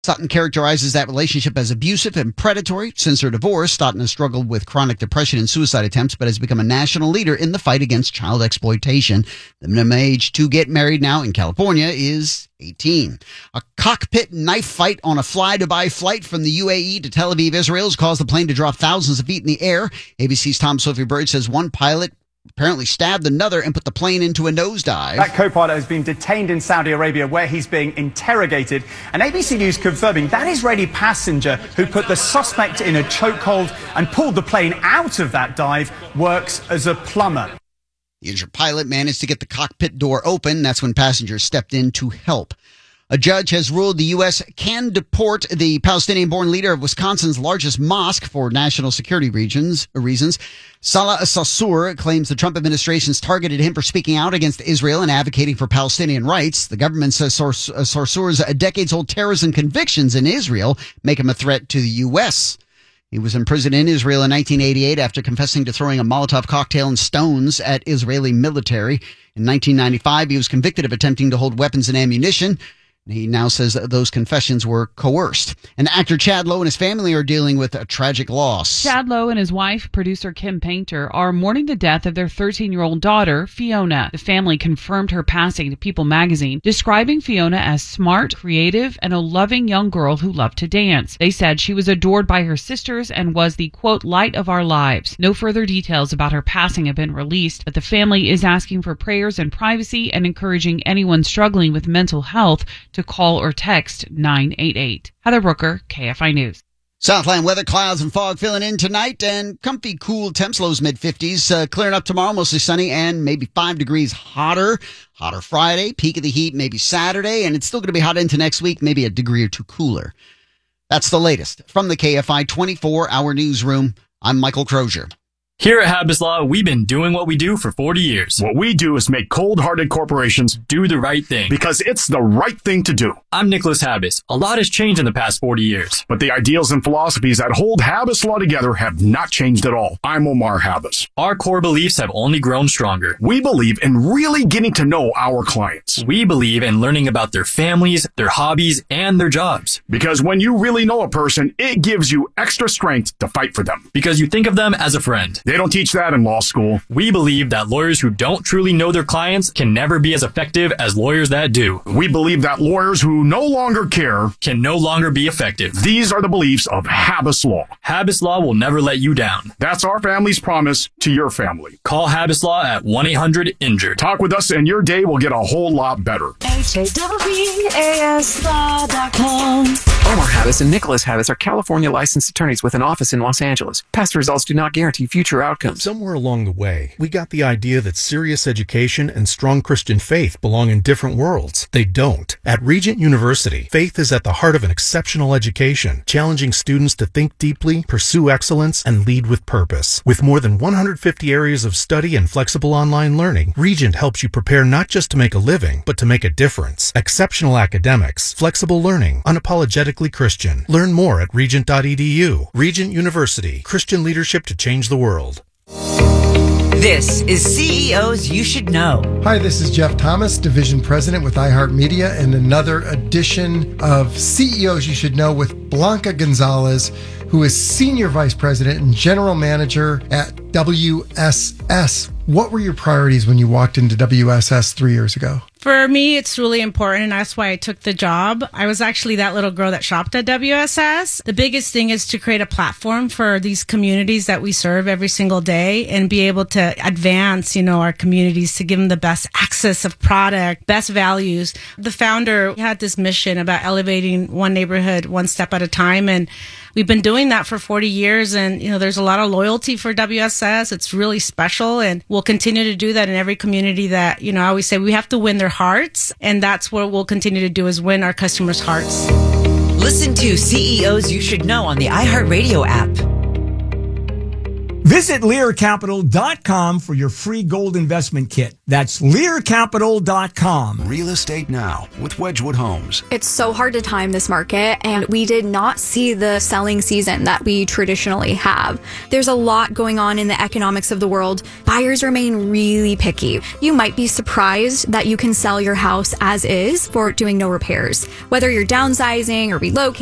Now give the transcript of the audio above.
Sutton characterizes that relationship as abusive and predatory. Since her divorce, Sutton has struggled with chronic depression and suicide attempts, but has become a national leader in the fight against child exploitation. The minimum age to get married now in California is 18. A cockpit knife fight on a fly-Dubai flight from the UAE to Tel Aviv, Israel, has caused the plane to drop thousands of feet in the air. ABC's Tom Sophie Bird says one pilot apparently stabbed another and put the plane into a nosedive. That co-pilot has been detained in Saudi Arabia where he's being interrogated. And ABC News confirming that Israeli passenger who put the suspect in a chokehold and pulled the plane out of that dive works as a plumber. The injured pilot managed to get the cockpit door open. That's when passengers stepped in to help. A judge has ruled the U.S. can deport the Palestinian-born leader of Wisconsin's largest mosque for national security reasons. Salah Sarsour claims the Trump administration's targeted him for speaking out against Israel and advocating for Palestinian rights. The government says Sarsour's decades-old terrorism convictions in Israel make him a threat to the U.S. He was imprisoned in Israel in 1988 after confessing to throwing a Molotov cocktail and stones at Israeli military. In 1995, he was convicted of attempting to hold weapons and ammunition. He now says that those confessions were coerced. And actor Chad Lowe and his family are dealing with a tragic loss. Chad Lowe and his wife, producer Kim Painter, are mourning the death of their 13-year-old daughter, Fiona. The family confirmed her passing to People magazine, describing Fiona as smart, creative, and a loving young girl who loved to dance. They said she was adored by her sisters and was the, quote, light of our lives. No further details about her passing have been released, but the family is asking for prayers and privacy and encouraging anyone struggling with mental health to call or text 988. Heather Brooker, KFI News. Southland weather, clouds and fog filling in tonight, and comfy cool temps, lows mid-50s. Clearing up tomorrow, mostly sunny and maybe 5 degrees hotter. Hotter Friday, peak of the heat maybe Saturday, and it's still going to be hot into next week, maybe a degree or two cooler. That's the latest from the KFI 24-hour newsroom. I'm Michael Crozier. Here at Habas Law, we've been doing what we do for 40 years. What we do is make cold-hearted corporations do the right thing. Because it's the right thing to do. I'm Nicholas Habas. A lot has changed in the past 40 years. But the ideals and philosophies that hold Habas Law together have not changed at all. I'm Omar Habas. Our core beliefs have only grown stronger. We believe in really getting to know our clients. We believe in learning about their families, their hobbies, and their jobs. Because when you really know a person, it gives you extra strength to fight for them. Because you think of them as a friend. They don't teach that in law school. We believe that lawyers who don't truly know their clients can never be as effective as lawyers that do. We believe that lawyers who no longer care can no longer be effective. These are the beliefs of Habas Law. Habas Law will never let you down. That's our family's promise to your family. Call Habas Law at 1-800-INJURED. Talk with us and your day will get a whole lot better. HAWASLaw.com. Omar Habas and Nicholas Habas are California licensed attorneys with an office in Los Angeles. Past results do not guarantee future outcomes. Somewhere along the way, we got the idea that serious education and strong Christian faith belong in different worlds. They don't. At Regent University, faith is at the heart of an exceptional education, challenging students to think deeply, pursue excellence, and lead with purpose. With more than 150 areas of study and flexible online learning, Regent helps you prepare not just to make a living, but to make a difference. Exceptional academics, flexible learning, unapologetically Christian. Learn more at regent.edu. Regent University, Christian leadership to change the world. This is CEOs You Should Know. Hi, this is Jeff Thomas, Division President with iHeartMedia, and another edition of CEOs You Should Know with Blanca Gonzalez, who is Senior Vice President and General Manager at WSS. What were your priorities when you walked into WSS 3 years ago? For me, it's really important, and that's why I took the job. I was actually that little girl that shopped at WSS. The biggest thing is to create a platform for these communities that we serve every single day and be able to advance, our communities to give them the best access of product, best values. The founder had this mission about elevating one neighborhood one step at a time, and we've been doing that for 40 years, and, there's a lot of loyalty for WSS. It's really special, and we'll continue to do that in every community that, I always say we have to win their hearts, and that's what we'll continue to do is win our customers' hearts. Listen to CEOs You Should Know on the iHeartRadio app. Visit LearCapital.com for your free gold investment kit. That's LearCapital.com. Real estate now with Wedgwood Homes. It's so hard to time this market, and we did not see the selling season that we traditionally have. There's a lot going on in the economics of the world. Buyers remain really picky. You might be surprised that you can sell your house as is for doing no repairs. Whether you're downsizing or relocating,